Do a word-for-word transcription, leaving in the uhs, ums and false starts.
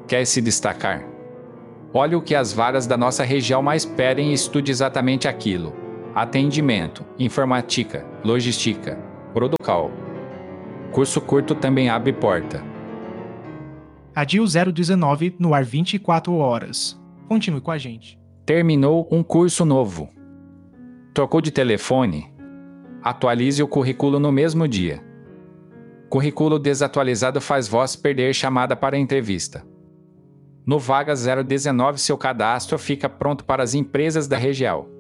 Quer se destacar? Olhe o que as vagas da nossa região mais pedem e estude exatamente aquilo. Atendimento, informática, logística, protocolo. Curso curto também abre porta. Adil zero dezenove no ar vinte e quatro horas. Continue com a gente. Terminou um curso novo. Trocou de telefone? Atualize o currículo no mesmo dia. Currículo desatualizado faz voz perder chamada para entrevista. No Vaga zero dezenove seu cadastro fica pronto para as empresas da região.